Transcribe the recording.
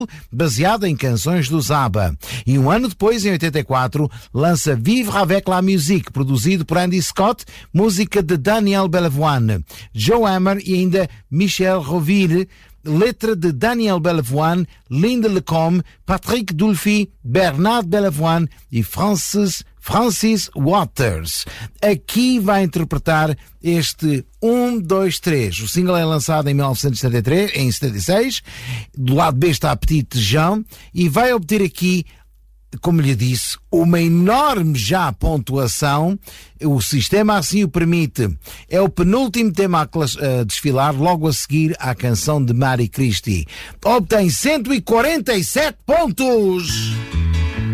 baseada em canções do ABBA. E um ano depois, em 84, lança Vivre avec la musique, produzido por Andy Scott, música de Daniel Balavoine, Joe Hammer e ainda Michel Roville, letra de Daniel Balavoine, Linda Lecombe, Patrick Dulphy, Bernard Balavoine e Francis Waters. Aqui vai interpretar este 1, 2, 3. O single é lançado em 1973, em 76. Do lado B está Petite Jean e vai obter aqui, como lhe disse, uma enorme já pontuação. O sistema assim o permite. É o penúltimo tema a desfilar, logo a seguir à canção de Marie Christie. Obtém 147 pontos!